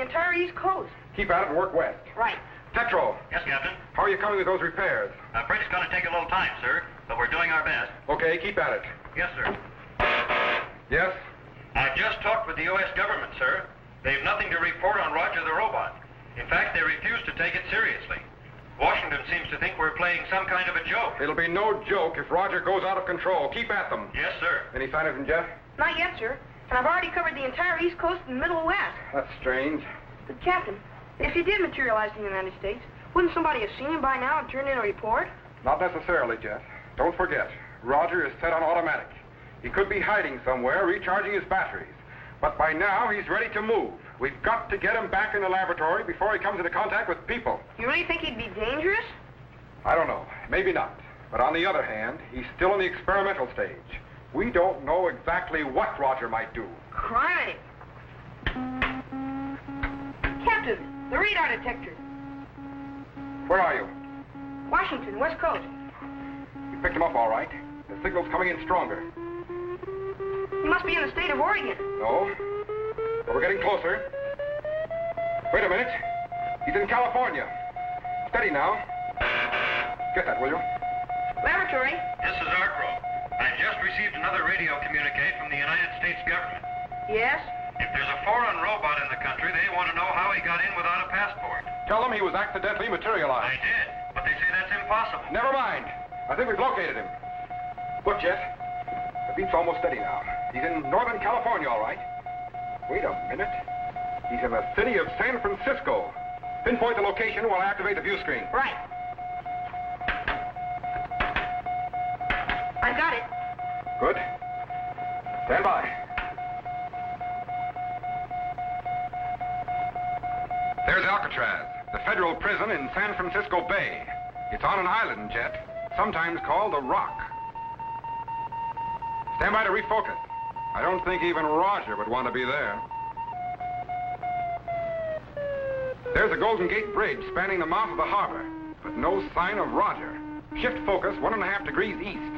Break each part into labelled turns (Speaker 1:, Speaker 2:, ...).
Speaker 1: entire East Coast.
Speaker 2: Keep at it and work west.
Speaker 1: Right.
Speaker 2: Tetro.
Speaker 3: Yes, Captain.
Speaker 2: How are you coming with those repairs?
Speaker 3: I'm afraid it's going to take a little time, sir, but we're doing our best.
Speaker 2: Okay, keep at it.
Speaker 3: Yes, sir.
Speaker 2: Yes?
Speaker 3: I just talked with the U.S. government, sir. They've nothing to report on Roger the robot. In fact, they refuse to take it seriously. Washington seems to think we're playing some kind of a joke.
Speaker 2: It'll be no joke if Roger goes out of control. Keep at them.
Speaker 3: Yes, sir.
Speaker 2: Any sign of him, Jeff?
Speaker 1: Not yet, sir. And I've already covered the entire East Coast and Middle West.
Speaker 2: That's strange.
Speaker 1: But, Captain, if he did materialize in the United States, wouldn't somebody have seen him by now and turned in a report?
Speaker 2: Not necessarily, Jeff. Don't forget, Roger is set on automatic. He could be hiding somewhere, recharging his batteries. But by now, he's ready to move. We've got to get him back in the laboratory before he comes into contact with people.
Speaker 1: You really think he'd be dangerous?
Speaker 2: I don't know. Maybe not. But on the other hand, he's still in the experimental stage. We don't know exactly what Roger might do.
Speaker 1: Crime. Captain, the radar detector.
Speaker 2: Where are you?
Speaker 1: Washington, West Coast.
Speaker 2: You picked him up all right. The signal's coming in stronger.
Speaker 1: He must be in the state of Oregon.
Speaker 2: No. But we're getting closer. Wait a minute. He's in California. Steady now. Get that, will you?
Speaker 1: Laboratory.
Speaker 3: This is Arcro. I've just received another radio communique from the United States government.
Speaker 1: Yes?
Speaker 3: If there's a foreign robot in the country, they want to know how he got in without a passport.
Speaker 2: Tell them he was accidentally materialized.
Speaker 3: I did, but they say that's impossible.
Speaker 2: Never mind. I think we've located him. Look, Jet. The beat's almost steady now. He's in Northern California, all right. Wait a minute. He's in the city of San Francisco. Pinpoint the location while I activate the view screen.
Speaker 1: Right. I got it.
Speaker 2: Good. Stand by. There's Alcatraz, the federal prison in San Francisco Bay. It's on an island, Jet, sometimes called the Rock. Stand by to refocus. I don't think even Roger would want to be there. There's the Golden Gate Bridge spanning the mouth of the harbor, but no sign of Roger. Shift focus 1.5 degrees east.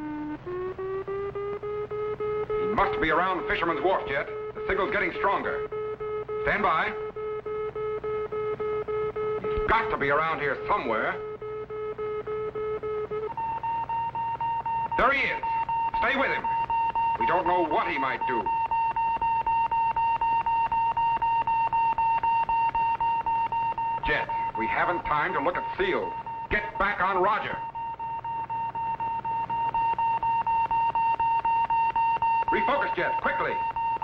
Speaker 2: He must be around the Fisherman's Wharf, Jet. The signal's getting stronger. Stand by. He's got to be around here somewhere. There he is. Stay with him. We don't know what he might do. Jet, we haven't time to look at seals. Get back on Roger. Refocus, Jet, quickly.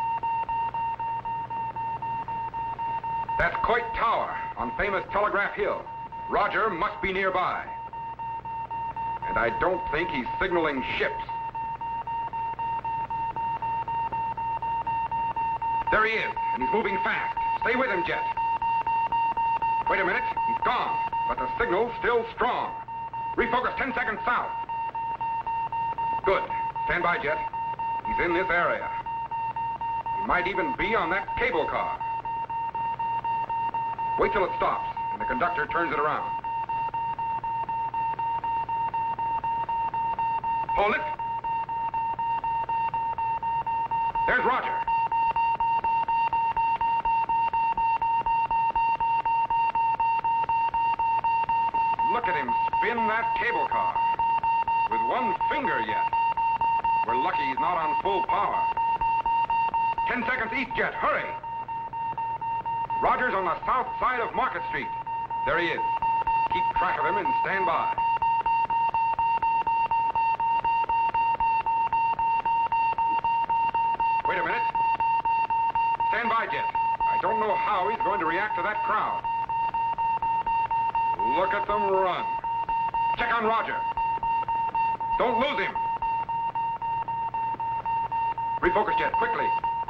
Speaker 2: That's Coit Tower on famous Telegraph Hill. Roger must be nearby. And I don't think he's signaling ships. There he is, and he's moving fast. Stay with him, Jet. Wait a minute, he's gone, but the signal's still strong. Refocus 10 seconds south. Good. Stand by, Jet. He's in this area. He might even be on that cable car. Wait till it stops, and the conductor turns it around. Hold it. There's Roger. Look at him spin that cable car. With one finger yet. We're lucky he's not on full power. 10 seconds east, Jet. Hurry. Roger's on the south side of Market Street. There he is. Keep track of him and stand by. Wait a minute. Stand by, Jet. I don't know how he's going to react to that crowd. Look at them run. Check on Roger. Don't lose him. Refocus, Jet, quickly.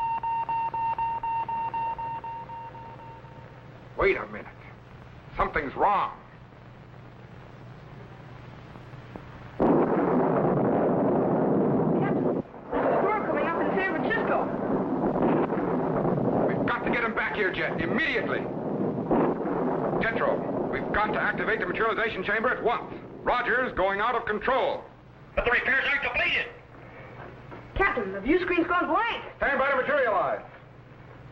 Speaker 2: Wait a minute. Something's wrong.
Speaker 1: Captain, there's a storm coming up in San Francisco.
Speaker 2: We've got to get him back here, Jet, immediately. Tetro, we've got to activate the materialization chamber at once. Roger's going out of control.
Speaker 3: But the repairs aren't completed.
Speaker 1: Captain, the view screen's gone blank.
Speaker 2: Stand by to materialize.